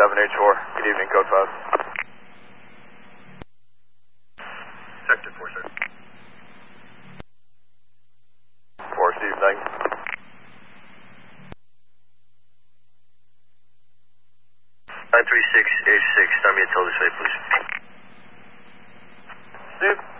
11H4. Good evening, code 5. Sector 4, sir. 4, Steve, thank you. H6, start me a total this way, please. Steve?